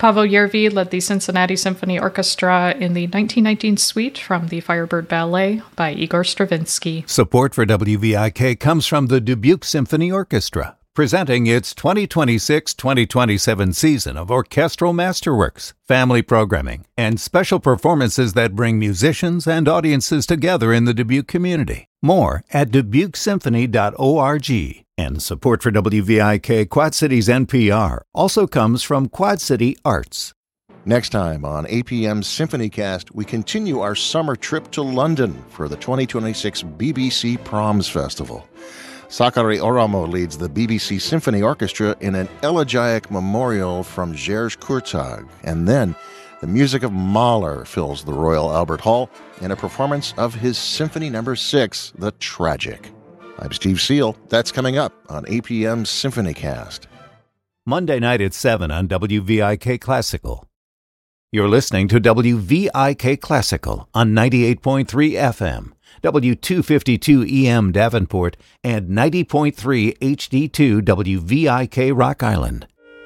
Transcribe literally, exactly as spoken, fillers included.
Pavel Yervi led the Cincinnati Symphony Orchestra in the nineteen nineteen suite from the Firebird Ballet by Igor Stravinsky. Support for W V I K comes from the Dubuque Symphony Orchestra, presenting its twenty twenty-six twenty twenty-seven season of orchestral masterworks, family programming, and special performances that bring musicians and audiences together in the Dubuque community. More at dubuque symphony dot org. And support for W V I K Quad Cities N P R also comes from Quad City Arts. Next time on A P M's SymphonyCast, we continue our summer trip to London for the twenty twenty-six B B C Proms Festival. Sakari Oramo leads the B B C Symphony Orchestra in an elegiac memorial from Gers Kurtag. And then the music of Mahler fills the Royal Albert Hall in a performance of his Symphony Number six, The Tragic. I'm Steve Seal. That's coming up on A P M's SymphonyCast. Monday night at seven on W V I K Classical. You're listening to W V I K Classical on ninety-eight point three F M, W two fifty-two E M Davenport, and ninety point three H D two W V I K Rock Island.